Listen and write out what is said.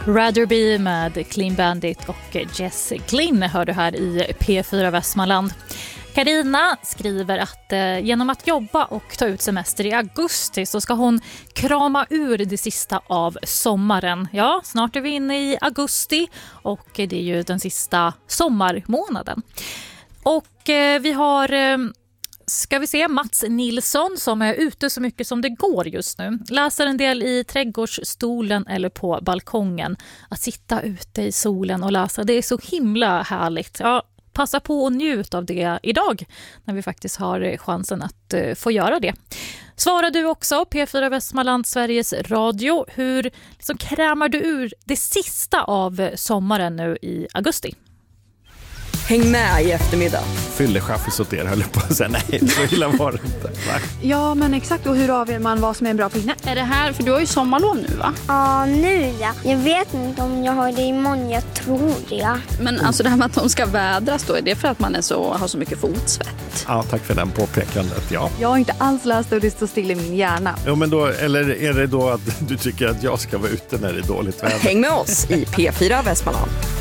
Rather Be med Clean Bandit och Jess Glynn hör du här i P4 Västmanland. Carina skriver att genom att jobba och ta ut semester i augusti så ska hon krama ur det sista av sommaren. Ja, snart är vi inne i augusti och det är ju den sista sommarmånaden. Och vi har... Ska vi se, Mats Nilsson som är ute så mycket som det går just nu. Läser en del i trädgårdsstolen eller på balkongen. Att sitta ute i solen och läsa, det är så himla härligt. Ja, passa på och njut av det idag när vi faktiskt har chansen att få göra det. Svarar du också, P4 Västmanland, Sveriges Radio. Hur liksom krämar du ur det sista av sommaren nu i augusti? Häng med i eftermiddag. Fyllechaffis åt er, höll på att säga. Nej, så illa var det inte. Ja, men exakt. Och hur avgör man vad som är en bra pinne? Är det här, för du har ju sommarlov nu, va? Ja, nu ja. Jag vet inte om jag har det imorgon, jag tror det. Men alltså det här med att de ska vädras då, är det för att man har så mycket fotsvett? Ja, tack för den påpekandet, ja. Jag har inte alls läst och det står still i min hjärna. Jo, men då, eller är det då att du tycker att jag ska vara ute när det är dåligt väder? Häng med oss i P4 Västmanland.